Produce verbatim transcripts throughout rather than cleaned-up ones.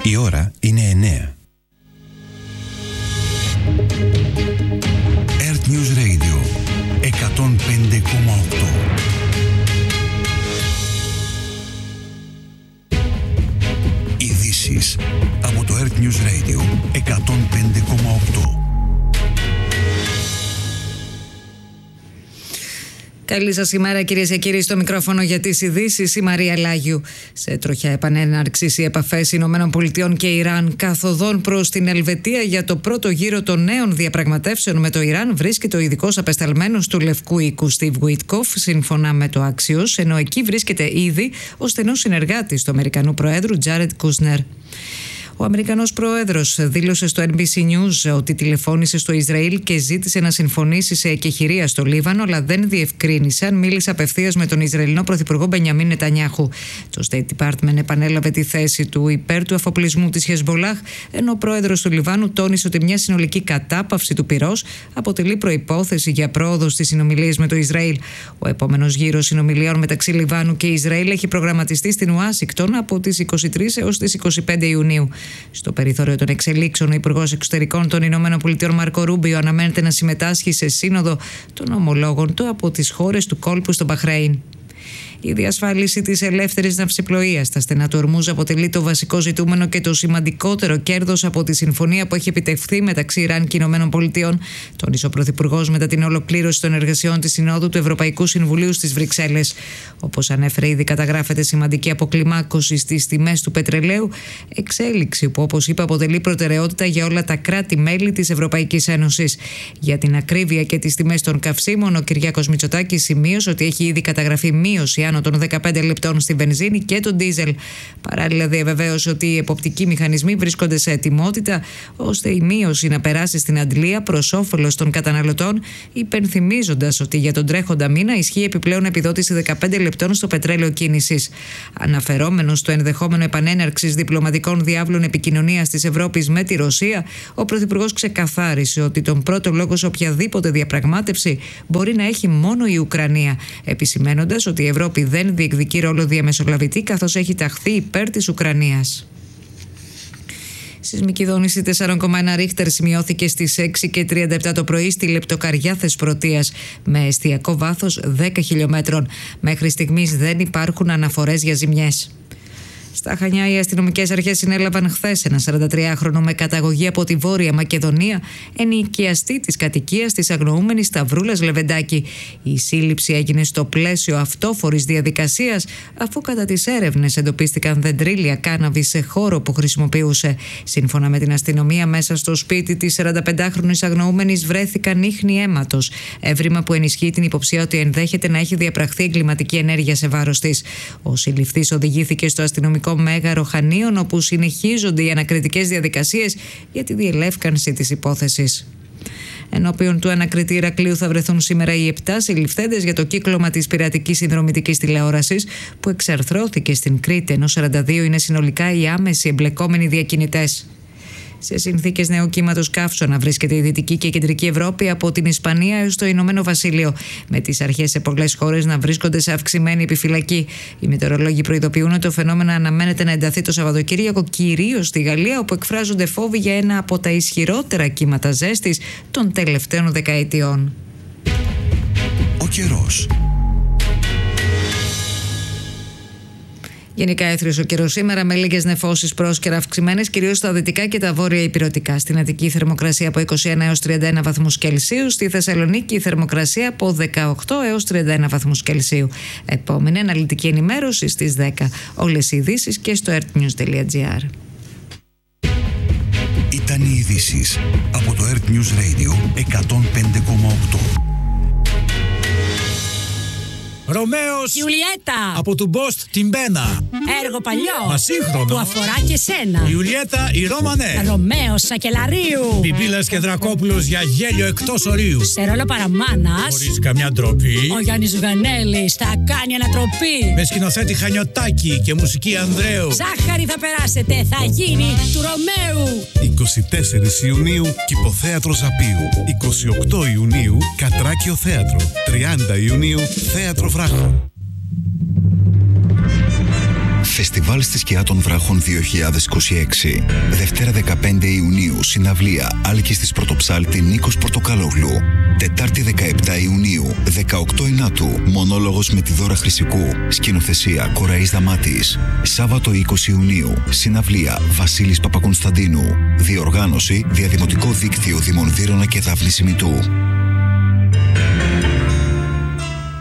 Η ώρα είναι εννέα. Earth News Radio εκατόν πέντε κόμμα οκτώ. Ειδήσεις από το Earth News Radio εκατόν πέντε κόμμα οκτώ. Καλή σας ημέρα, κυρίες και κύριοι, στο μικρόφωνο για τις ειδήσεις η Μαρία Λάγιου. Σε τροχιά επανέναρξης οι επαφές Ηνωμένων Πολιτειών και Ιράν καθοδόν προς την Ελβετία για το πρώτο γύρο των νέων διαπραγματεύσεων με το Ιράν βρίσκεται ο ειδικός απεσταλμένος του Λευκού Οίκου Στίβ Γουίτκοφ, σύμφωνα με το Axios, ενώ εκεί βρίσκεται ήδη ο στενός συνεργάτης του Αμερικανού Προέδρου Τζάρετ Κούσνερ. Ο Αμερικανός Πρόεδρος δήλωσε στο Εν Μπι Σι News ότι τηλεφώνησε στο Ισραήλ και ζήτησε να συμφωνήσει σε εκεχηρία στο Λίβανο, αλλά δεν διευκρίνησε αν μίλησε απευθείας με τον Ισραηλινό Πρωθυπουργό Μπενιαμίν Νετανιάχου. Το State Department επανέλαβε τη θέση του υπέρ του αφοπλισμού της Χεσμολάχ, ενώ ο πρόεδρος του Λιβάνου τόνισε ότι μια συνολική κατάπαυση του πυρός αποτελεί προϋπόθεση για πρόοδο στις συνομιλίες με το Ισραήλ. Ο επόμενος γύρος συνομιλιών μεταξύ Λιβάνου και Ισραήλ έχει προγραμματιστεί στην Ουάσιγκτον από τις είκοσι τρεις έως τις είκοσι πέντε Ιουνίου. Στο περιθώριο των εξελίξεων, ο Υπουργός Εξωτερικών των Ηνωμένων Πολιτειών Μάρκο Ρούμπιο αναμένεται να συμμετάσχει σε σύνοδο των ομολόγων του από τις χώρες του κόλπου στο Μπαχρέιν. Η διασφάλιση της ελεύθερης ναυσιπλοείας στα στενά του Ορμούζ αποτελεί το βασικό ζητούμενο και το σημαντικότερο κέρδος από τη συμφωνία που έχει επιτευχθεί μεταξύ Ιράν και Ηνωμένων Πολιτειών, τόνισε ο Πρωθυπουργός μετά την ολοκλήρωση των εργασιών της Συνόδου του Ευρωπαϊκού Συμβουλίου στις Βρυξέλλες. Όπως ανέφερε, ήδη καταγράφεται σημαντική αποκλιμάκωση στις τιμές του πετρελαίου, εξέλιξη που, όπως είπε, αποτελεί προτεραιότητα για όλα τα κράτη-μέλη της Ευρωπαϊκής Ένωσης. Για την ακρίβεια και τις τιμές των καυσίμων, ο Κυριάκος Μητσοτάκης σημείωσε ότι έχει ήδη καταγραφεί μείωση άνω των δεκαπέντε λεπτών στη βενζίνη και τον ντίζελ. Παράλληλα, διαβεβαίωσε ότι οι εποπτικοί μηχανισμοί βρίσκονται σε ετοιμότητα ώστε η μείωση να περάσει στην αντλία προς όφελος των καταναλωτών, υπενθυμίζοντας ότι για τον τρέχοντα μήνα ισχύει επιπλέον επιδότηση δεκαπέντε λεπτών στο πετρέλαιο κίνησης. Αναφερόμενος στο ενδεχόμενο επανέναρξης διπλωματικών διάβλων επικοινωνίας της Ευρώπης με τη Ρωσία, ο Πρωθυπουργός ξεκαθάρισε ότι τον πρώτο λόγο σε οποιαδήποτε διαπραγμάτευση μπορεί να έχει μόνο η Ουκρανία, επισημένοντας ότι η Ευρώπη δεν διεκδικεί ρόλο διαμεσολαβητή καθώς έχει ταχθεί υπέρ της Ουκρανίας. Σεισμική δόνηση τέσσερα κόμμα ένα ρίχτερ σημειώθηκε στις έξι και τριάντα επτά το πρωί στη λεπτοκαριά Θεσπρωτείας με εστιακό βάθος δέκα χιλιόμετρων. Μέχρι στιγμής δεν υπάρχουν αναφορές για ζημιές. Στα Χανιά, οι αστυνομικές αρχές συνέλαβαν χθες ένα σαραντατριάχρονο με καταγωγή από τη Βόρεια Μακεδονία, ενοικιαστή της κατοικίας της αγνοούμενης Σταυρούλας Λεβεντάκη. Η σύλληψη έγινε στο πλαίσιο αυτόφορης διαδικασίας, αφού κατά τις έρευνες εντοπίστηκαν δεντρίλια κάναβη σε χώρο που χρησιμοποιούσε. Σύμφωνα με την αστυνομία, μέσα στο σπίτι της σαρανταπεντάχρονης αγνοούμενης βρέθηκαν ίχνη αίματος, έβριμα που ενισχύει την υποψία ότι ενδέχεται να έχει διαπραχθεί εγκληματική ενέργεια σε βάρος της. Ο συλληφθής οδηγήθηκε στο αστυνομικό Μέγαρο Χανίων, όπου συνεχίζονται οι ανακριτικές διαδικασίες για τη διελεύκανση της υπόθεσης. Ενώπιον του ανακριτή Ηρακλείου θα βρεθούν σήμερα οι επτά συλληφθέντες για το κύκλωμα της πειρατικής συνδρομητικής τηλεόρασης που εξαρθρώθηκε στην Κρήτη, ενώ σαράντα δύο είναι συνολικά οι άμεσοι εμπλεκόμενοι διακινητές. Σε συνθήκες νέου κύματος καύσωνα βρίσκεται η Δυτική και Κεντρική Ευρώπη από την Ισπανία έως το Ηνωμένο Βασίλειο, με τις αρχές σε πολλές χώρες να βρίσκονται σε αυξημένη επιφυλακή. Οι μετεωρολόγοι προειδοποιούν ότι το φαινόμενο αναμένεται να ενταθεί το Σαββατοκύριακο, κυρίως στη Γαλλία, όπου εκφράζονται φόβοι για ένα από τα ισχυρότερα κύματα ζέστης των τελευταίων δεκαετιών. Ο καιρός. Γενικά έθριος ο καιρός σήμερα με λίγες νεφώσεις πρόσκαιρα αυξημένες, κυρίως στα δυτικά και τα βόρεια ηπειρωτικά. Στην Αττική η θερμοκρασία από είκοσι ένα έως τριάντα ένα βαθμούς Κελσίου. Στη Θεσσαλονίκη η θερμοκρασία από δεκαοκτώ έως τριάντα ένα βαθμούς Κελσίου. Επόμενη αναλυτική ενημέρωση στις δέκα. Όλες οι ειδήσεις και στο earthnews τελεία gr. Ήταν οι ειδήσεις από το Earth News Radio εκατόν πέντε κόμμα οκτώ. Ρωμαίος Ιουλιέτα από του Μπόστ την Πένα. Έργο παλιό Μα σύγχρονο που αφορά και σένα. Ιουλιέτα η Ρώμανε. Ρωμαίος Σακελαρίου. Πιπίλας και Δρακόπουλος για γέλιο εκτός ορίου. Σε ρόλο παραμάνας Χωρίς καμιά ντροπή. ο Γιάννης Ζουγανέλης θα κάνει ανατροπή. Με σκηνοθέτη Χανιωτάκη και μουσική Ανδρέου. Ζάχαρη θα περάσετε, θα γίνει του Ρωμαίου. είκοσι τέσσερις Ιουνίου Κηποθέατρο Ζαπίου. είκοσι οκτώ Ιουνίου Κατράκιο Θέατρο. τριάντα Ιουνίου Θέατρο Βράχων. Φεστιβάλ στη Σκιά των Βράχων δύο χιλιάδες είκοσι έξι. Δευτέρα δεκαπέντε Ιουνίου, συναυλία Άλκης της Πρωτοψάλτη Νίκος Πορτοκαλόγλου. Τετάρτη δεκαεπτά Ιουνίου, δεκαοκτώ Ενάτου, μονόλογος με τη Δώρα Χρυσικού. Σκηνοθεσία Κοραής Δαμάτης. Σάββατο είκοσι Ιουνίου, συναυλία Βασίλης Παπακωνσταντίνου. Διοργάνωση Διαδημοτικό Δίκτυο Δήμων Βύρωνα και Δάφνη Σιμητού.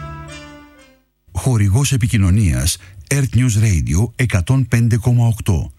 Χορηγός επικοινωνίας Earth News Radio εκατόν πέντε κόμμα οκτώ.